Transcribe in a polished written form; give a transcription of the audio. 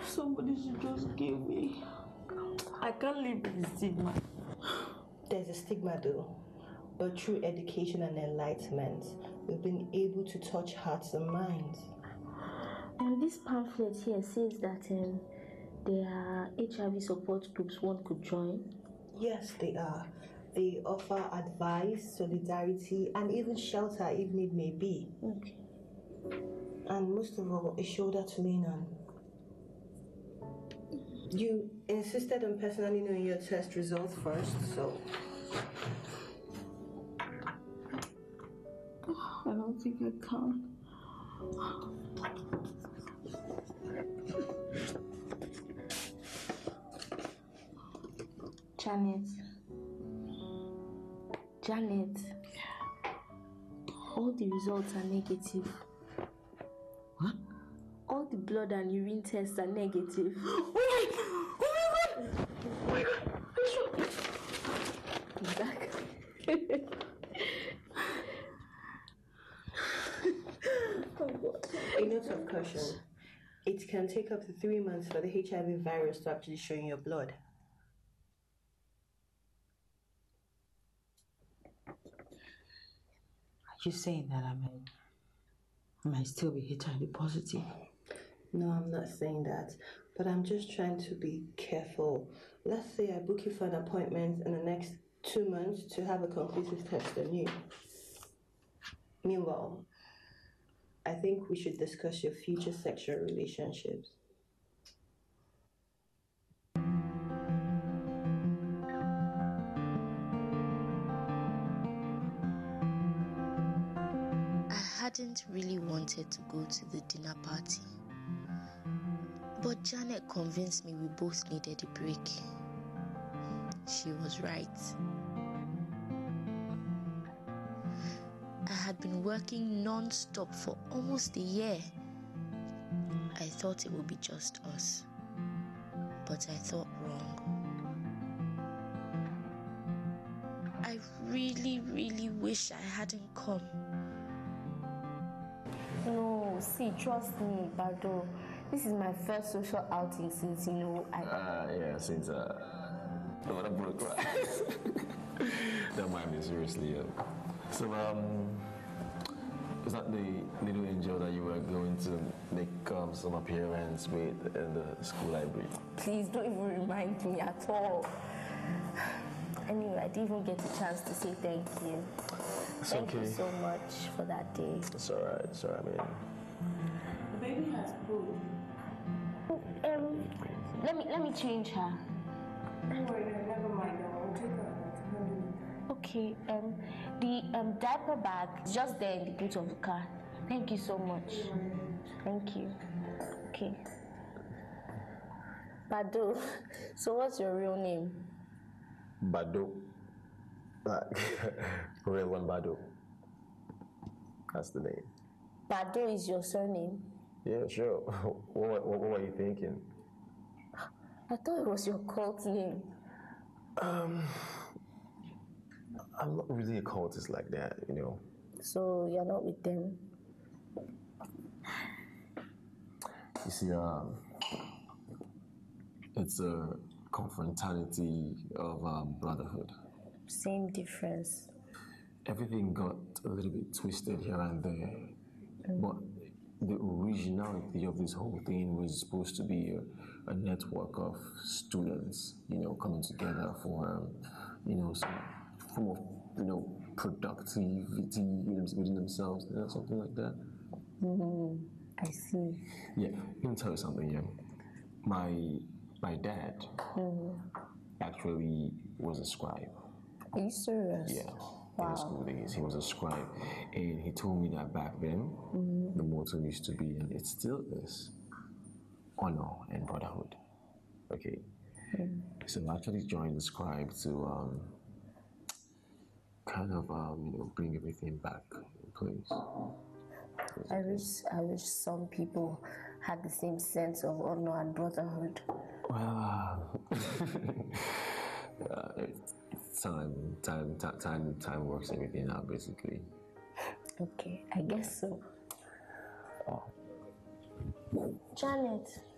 Somebody should just give me. I can't live with the stigma. There's a stigma though. But through education and enlightenment, we've been able to touch hearts and minds. And this pamphlet here says that there are HIV support groups one could join. Yes, they are. They offer advice, solidarity, and even shelter if need may be. Okay. And most of all, a shoulder to lean on. You insisted on personally knowing your test results first, so... I don't think I can. Janet, all the results are negative. What? All the blood and urine tests are negative. Oh my God! Exactly. A note of caution. It can take up to 3 months for the HIV virus to actually show in your blood. Are you saying that I might still be HIV positive? No, I'm not saying that. But I'm just trying to be careful. Let's say I book you for an appointment in the next 2 months to have a conclusive test on you. Meanwhile, I think we should discuss your future sexual relationships. I hadn't really wanted to go to the dinner party, but Janet convinced me we both needed a break. She was right. I had been working non-stop for almost a year. I thought it would be just us, but I thought wrong. I really wish I hadn't come. No, see, trust me, Bado. This is my first social outing since, since the water broke, right? Don't mind me, seriously. So, is that the little angel that you were going to make some appearance with in the school library? Please don't even remind me at all. Anyway, I didn't even get a chance to say thank you. Thank you so much for that day. It's alright, man. The baby has food. Let me change her. Don't worry, never mind. I will take her. Okay, the diaper bag is just there in the boot of the car. Thank you so much. Thank you. Okay. Bado, so what's your real name? Bado. Real one Bado. That's the name. Bado is your surname? Yeah, sure. What were you thinking? I thought it was your cult name. I'm not really a cultist like that, So you're not with them? You see, it's a confraternity of brotherhood. Same difference. Everything got a little bit twisted here and there, but the originality of this whole thing was supposed to be a network of students, coming together for, some form of, productivity within themselves, something like that. I see. Yeah, let me tell you something, My dad actually was a scribe. Are you serious? Yeah. Wow. In the school days, he was a scribe, and he told me that back then, the motto used to be, and it still is, honor and brotherhood. Okay. So I actually joined the scribe to kind of bring everything back in place. I wish some people had the same sense of honor and brotherhood. Well, time works everything out, basically. Okay, I guess so. Oh. Janet,